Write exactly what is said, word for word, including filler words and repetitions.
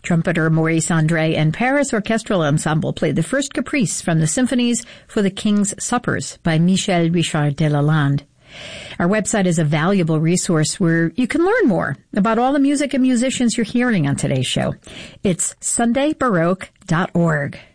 Trumpeter Maurice Andre and Paris Orchestral Ensemble played the first caprice from the Symphonies for the King's Suppers by Michel Richard de Lalande. Our website is a valuable resource where you can learn more about all the music and musicians you're hearing on today's show. It's sunday baroque dot org.